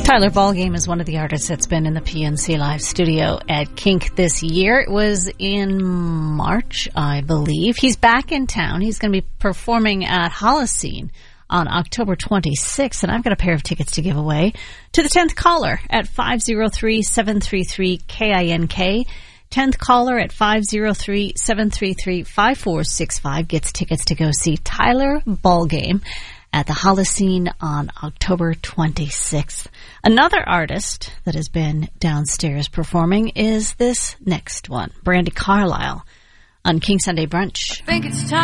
Tyler Ballgame is one of the artists that's been in the PNC Live studio at Kink this year. It was in March, I believe. He's back in town. He's going to be performing at Holocene on October 26th, and I've got a pair of tickets to give away to the 10th caller at 503-733-KINK. 10th caller at 503-733-5465 gets tickets to go see Tyler Ballgame at the Holocene on October 26th. Another artist that has been downstairs performing is this next one, Brandi Carlile, on King Sunday Brunch. I think it's time.